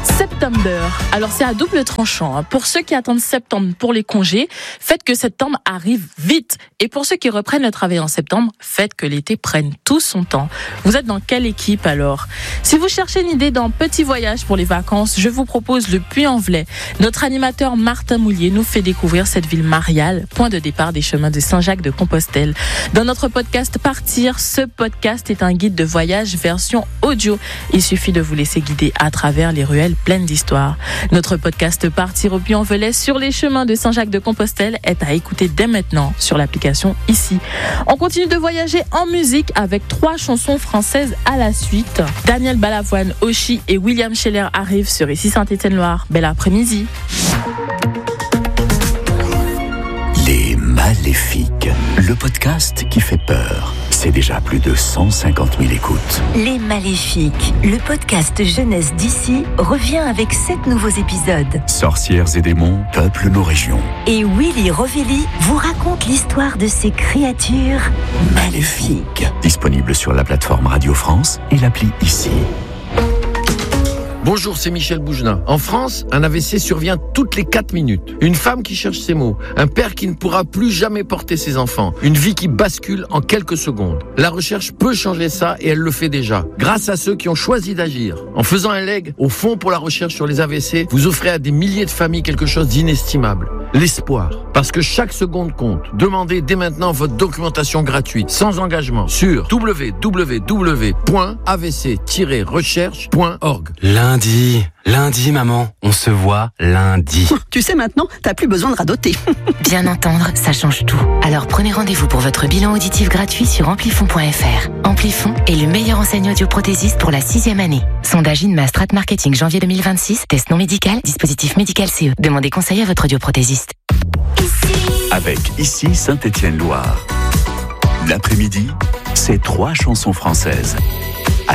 September. Alors c'est à double tranchant. Pour ceux qui attendent septembre pour les congés, faites que septembre arrive vite. Et pour ceux qui reprennent le travail en septembre, faites que l'été prenne tout son temps. Vous êtes dans quelle équipe alors ? Si vous cherchez une idée d'un petit voyage pour les vacances, je vous propose le Puy-en-Velay. Notre animateur Martin Moulier nous fait découvrir cette ville mariale, point de départ des chemins de Saint-Jacques-de-Compostelle. Dans notre podcast Partir, ce podcast est un guide de voyage version audio. Il suffit de vous laisser guider à travers les ruelles pleines d'histoire. Notre podcast Partir au Puy-en-Velay sur les chemins de Saint-Jacques-de-Compostelle est à écouter dès maintenant sur l'application Ici. On continue de voyager en musique avec 3 chansons françaises à la suite. Daniel Balavoine, Oshi et William Scheller arrivent sur Ici Saint-Étienne-Loire. Bel après-midi. Les Maléfiques, le podcast qui fait peur. C'est déjà plus de 150 000 écoutes. Les Maléfiques, le podcast jeunesse d'ici, revient avec 7 nouveaux épisodes. Sorcières et démons peuplent nos régions. Et Willy Rovelli vous raconte l'histoire de ces créatures maléfiques. Disponible sur la plateforme Radio France et l'appli Ici. Bonjour, c'est Michel Boujna. En France, un AVC survient toutes les 4 minutes. Une femme qui cherche ses mots. Un père qui ne pourra plus jamais porter ses enfants. Une vie qui bascule en quelques secondes. La recherche peut changer ça et elle le fait déjà. Grâce à ceux qui ont choisi d'agir. En faisant un leg au Fonds pour la recherche sur les AVC, vous offrez à des milliers de familles quelque chose d'inestimable. L'espoir. Parce que chaque seconde compte. Demandez dès maintenant votre documentation gratuite, sans engagement, sur www.avc-recherche.org. Lundi, maman, on se voit lundi. Tu sais maintenant, t'as plus besoin de radoter. Bien entendre, ça change tout. Alors prenez rendez-vous pour votre bilan auditif gratuit sur amplifon.fr. Amplifon est le meilleur enseignant audioprothésiste pour la 6e année. Sondage INMA Strat Marketing janvier 2026, test non médical, dispositif médical CE. Demandez conseil à votre audioprothésiste. Avec Ici Saint-Étienne-Loire. L'après-midi, c'est 3 chansons françaises.